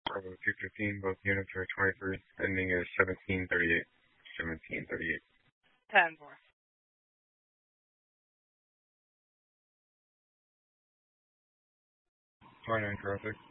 Bravo 215, both units are 23, ending is 1738. 1738. 10-4. 29 traffic.